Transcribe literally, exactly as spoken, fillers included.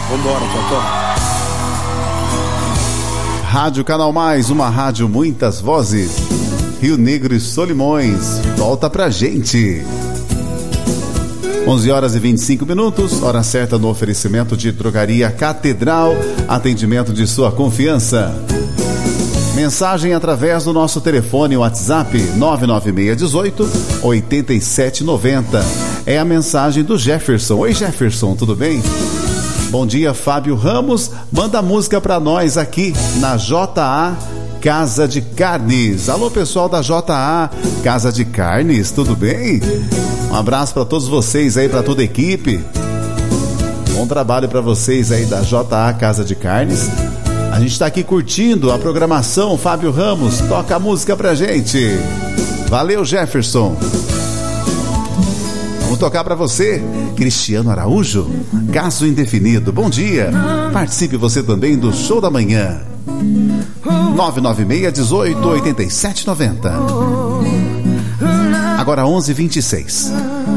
Vambora, Totó. Rádio Canal Mais, uma rádio muitas vozes. Rio Negro e Solimões, volta pra gente. onze horas e vinte e cinco minutos, hora certa no oferecimento de Drogaria Catedral, atendimento de sua confiança. Mensagem através do nosso telefone WhatsApp nove nove seis um oito, oito sete nove zero. É a mensagem do Jefferson. Oi, Jefferson, tudo bem? Bom dia, Fábio Ramos. Manda música pra nós aqui na J A Casa de Carnes. Alô, pessoal da J A Casa de Carnes, tudo bem? Um abraço para todos vocês aí, para toda a equipe. Bom trabalho para vocês aí da J A Casa de Carnes. A gente está aqui curtindo a programação. Fábio Ramos, toca a música pra gente. Valeu, Jefferson. Vamos tocar para você, Cristiano Araújo, Caso Indefinido. Bom dia. Participe você também do Show da Manhã. nove nove seis um oito, oito sete nove zero. Agora onze e vinte e seis.